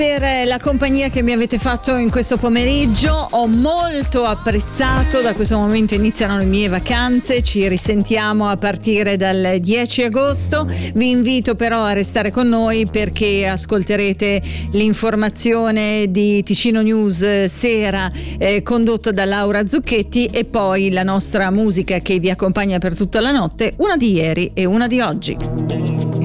per la compagnia che mi avete fatto in questo pomeriggio. Ho molto apprezzato. Da questo momento iniziano le mie vacanze, ci risentiamo a partire dal 10 agosto. Vi invito però a restare con noi perché ascolterete l'informazione di Ticino News sera condotto da Laura Zucchetti e poi la nostra musica che vi accompagna per tutta la notte, una di ieri e una di oggi.